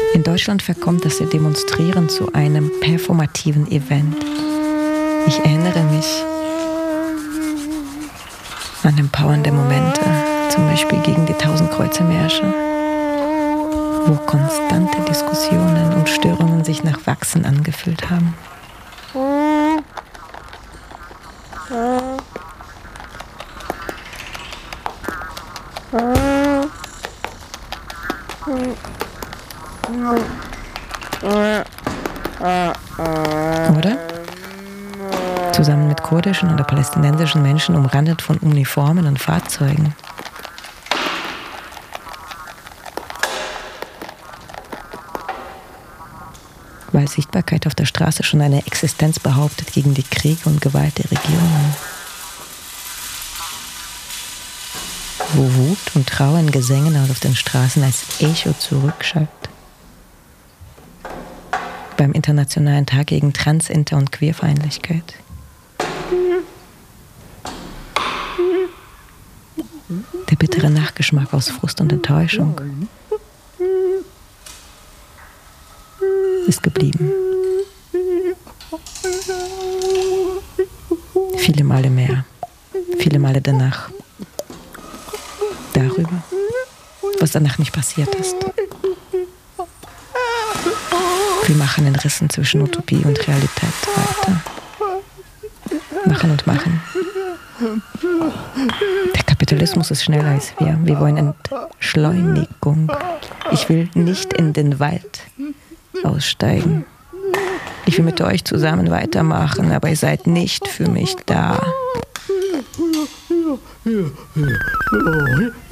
In Deutschland verkommt das Demonstrieren zu einem performativen Event. Ich erinnere mich an empowernde Momente, zum Beispiel gegen die 1000-Kreuze-Märsche, wo konstante Diskussionen und Störungen sich nach Wachsen angefühlt haben. Oder? Zusammen mit kurdischen oder palästinensischen Menschen umrandet von Uniformen und Fahrzeugen. Weil Sichtbarkeit auf der Straße schon eine Existenz behauptet gegen die Kriege und Gewalt der Regierungen. Wo Wut und Trauer in Gesängen auf den Straßen als Echo zurückschallt. Beim Internationalen Tag gegen Trans-, Inter- und Queerfeindlichkeit. Der bittere Nachgeschmack aus Frust und Enttäuschung ist geblieben. Viele Male mehr, viele Male danach. Darüber, was danach nicht passiert ist. Wir machen den Rissen zwischen Utopie und Realität weiter. Machen und machen. Der Kapitalismus ist schneller als wir. Wir wollen Entschleunigung. Ich will nicht in den Wald aussteigen. Ich will mit euch zusammen weitermachen, aber ihr seid nicht für mich da.